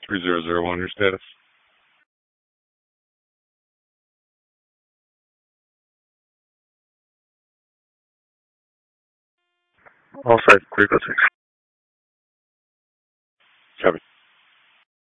3001, your status. All sites, clear go 6.